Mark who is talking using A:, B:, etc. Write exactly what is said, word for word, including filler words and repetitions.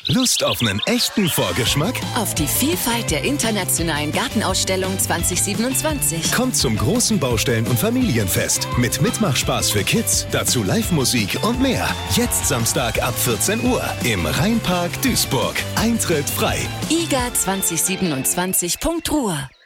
A: Lust auf einen echten Vorgeschmack?
B: Auf die Vielfalt der internationalen Gartenausstellung zwanzig siebenundzwanzig.
A: Kommt zum großen Baustellen- und Familienfest mit Mitmachspaß für Kids, dazu Live-Musik und mehr. Jetzt Samstag ab vierzehn Uhr im Rheinpark Duisburg. Eintritt frei.
B: i g a zwanzig siebenundzwanzig Punkt ruhr